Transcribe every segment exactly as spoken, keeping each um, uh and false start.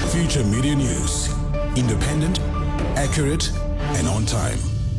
Future Media News. Independent, accurate, and on time.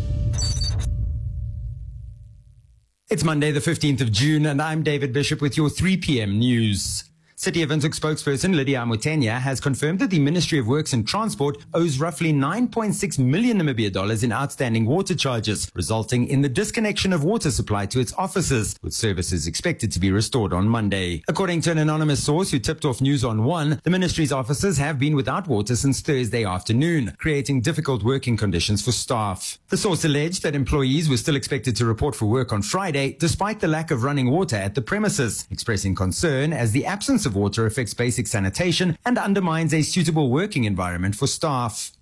It's Monday, the fifteenth of June, and I'm David Bishop with your three p.m. news. City of Windhoek spokesperson Lydia Mutenya has confirmed that the Ministry of Works and Transport owes roughly nine point six million Namibia dollars in outstanding water charges, resulting in the disconnection of water supply to its offices, with services expected to be restored on Monday. According to an anonymous source who tipped off News on One, the ministry's offices have been without water since Thursday afternoon, creating difficult working conditions for staff. The source alleged that employees were still expected to report for work on Friday, despite the lack of running water at the premises, expressing concern as the absence of water affects basic sanitation and undermines a suitable working environment for staff.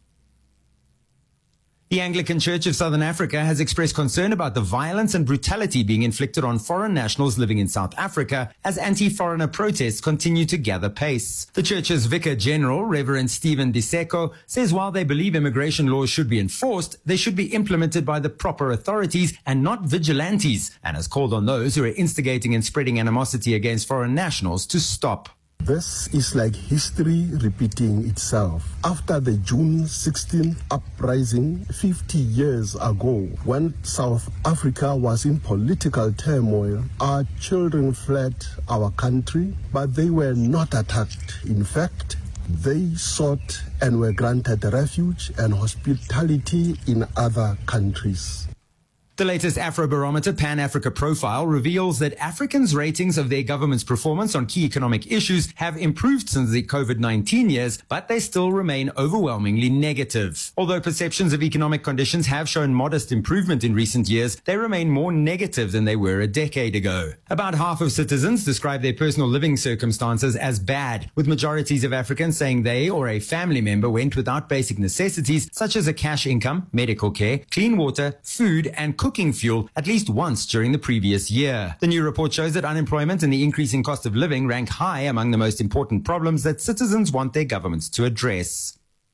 The Anglican Church of Southern Africa has expressed concern about the violence and brutality being inflicted on foreign nationals living in South Africa as anti-foreigner protests continue to gather pace. The church's Vicar General, Reverend Stephen Diseko, says while they believe immigration laws should be enforced, they should be implemented by the proper authorities and not vigilantes, and has called on those who are instigating and spreading animosity against foreign nationals to stop. This is like history repeating itself. After the June sixteenth uprising fifty years ago, when South Africa was in political turmoil, our children fled our country, but they were not attacked. In fact, they sought and were granted refuge and hospitality in other countries. The latest Afrobarometer Pan-Africa profile reveals that Africans' ratings of their government's performance on key economic issues have improved since the COVID nineteen years, but they still remain overwhelmingly negative. Although perceptions of economic conditions have shown modest improvement in recent years, they remain more negative than they were a decade ago. About half of citizens describe their personal living circumstances as bad, with majorities of Africans saying they or a family member went without basic necessities such as a cash income, medical care, clean water, food, and cooking cooking fuel at least once during the previous year. The new report shows that unemployment and the increasing cost of living rank high among the most important problems that citizens want their governments to address.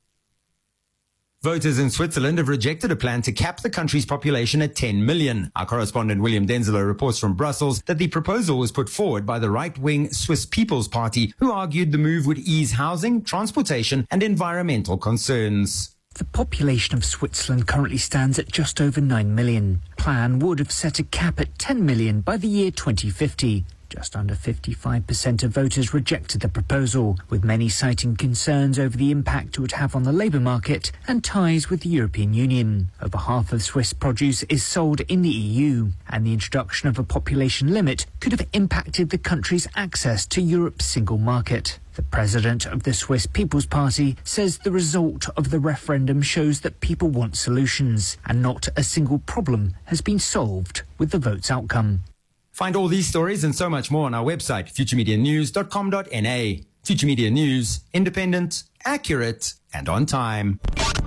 Voters in Switzerland have rejected a plan to cap the country's population at ten million. Our correspondent William Denzelo reports from Brussels that the proposal was put forward by the right-wing Swiss People's Party, who argued the move would ease housing, transportation, and environmental concerns. The population of Switzerland currently stands at just over nine million. Plan would have set a cap at ten million by the year twenty fifty. Just under fifty-five percent of voters rejected the proposal, with many citing concerns over the impact it would have on the labour market and ties with the European Union. Over half of Swiss produce is sold in the E U, and the introduction of a population limit could have impacted the country's access to Europe's single market. The president of the Swiss People's Party says the result of the referendum shows that people want solutions, and not a single problem has been solved with the vote's outcome. Find all these stories and so much more on our website, future media news dot com dot n a. Future Media News, independent, accurate, and on time.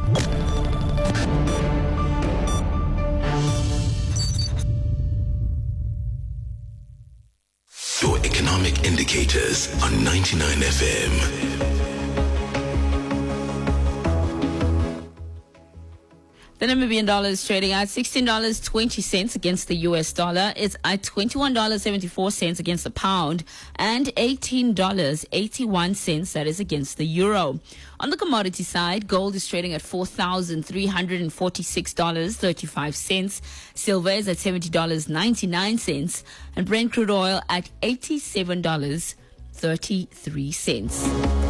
Your economic indicators on ninety-nine F M. The Namibian dollar is trading at sixteen dollars and twenty cents against the U S dollar. It's at twenty-one dollars and seventy-four cents against the pound and eighteen dollars and eighty-one cents, that is, against the euro. On the commodity side, gold is trading at four thousand three hundred forty-six dollars and thirty-five cents. Silver is at seventy dollars and ninety-nine cents. And Brent crude oil at eighty-seven dollars and thirty-three cents.